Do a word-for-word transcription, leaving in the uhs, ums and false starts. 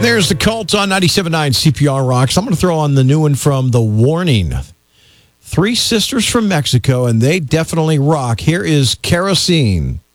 There's the Cult on ninety-seven point nine C P R Rocks. I'm going to throw on the new one from The Warning. Three sisters from Mexico, and they definitely rock. Here is Kerosene.